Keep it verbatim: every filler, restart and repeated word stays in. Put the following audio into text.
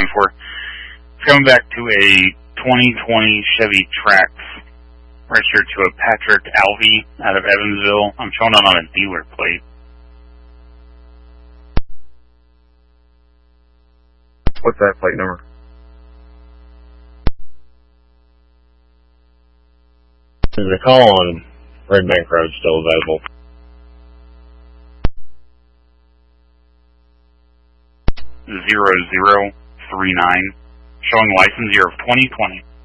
twenty-four. It's coming back to a twenty twenty Chevy Trax, registered to a Patrick Alvey out of Evansville. I'm showing it on a dealer plate. What's that plate number? Is the call on Red Bank Road still available? Zero zero three nine, showing license year of twenty twenty.